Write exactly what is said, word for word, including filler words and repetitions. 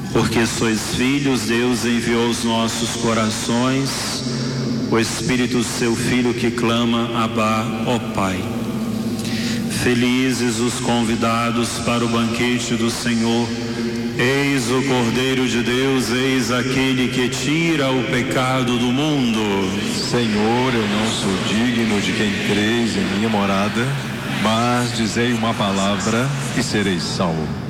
Porque sois filhos, Deus enviou aos nossos corações o Espírito do seu Filho que clama, Abá, ó Pai. Felizes os convidados para o banquete do Senhor. Eis o Cordeiro de Deus, eis aquele que tira o pecado do mundo. Senhor, eu não sou digno de quem crês em minha morada, mas dizei uma palavra e serei salvo.